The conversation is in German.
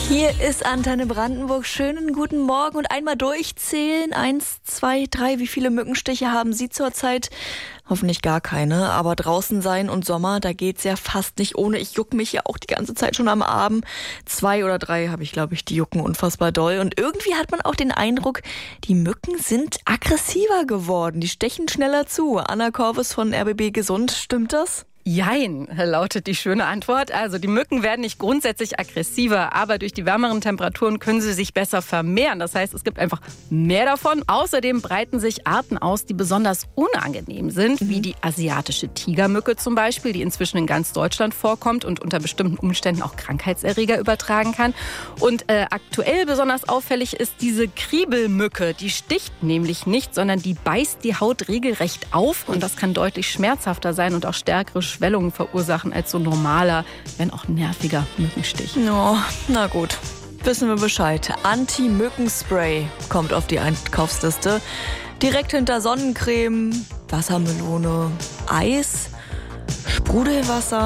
Hier ist Antenne Brandenburg. Schönen guten Morgen und einmal durchzählen. 1, 2, 3. Wie viele Mückenstiche haben Sie zurzeit? Hoffentlich gar keine. Aber draußen sein und Sommer, da geht's ja fast nicht ohne. Ich juck mich ja auch die ganze Zeit schon am Arm. 2 oder 3 habe ich, glaube ich, die jucken unfassbar doll. Und irgendwie hat man auch den Eindruck, die Mücken sind aggressiver geworden. Die stechen schneller zu. Anna Korvis von RBB Gesund, stimmt das? Jein, lautet die schöne Antwort. Also die Mücken werden nicht grundsätzlich aggressiver, aber durch die wärmeren Temperaturen können sie sich besser vermehren. Das heißt, es gibt einfach mehr davon. Außerdem breiten sich Arten aus, die besonders unangenehm sind, wie die asiatische Tigermücke zum Beispiel, die inzwischen in ganz Deutschland vorkommt und unter bestimmten Umständen auch Krankheitserreger übertragen kann. Und aktuell besonders auffällig ist diese Kriebelmücke. Die sticht nämlich nicht, sondern die beißt die Haut regelrecht auf. Und das kann deutlich schmerzhafter sein und auch stärkere Schwellungen verursachen als so normaler, wenn auch nerviger Mückenstich. Oh, na gut, wissen wir Bescheid. Anti-Mückenspray kommt auf die Einkaufsliste. Direkt hinter Sonnencreme, Wassermelone, Eis, Sprudelwasser.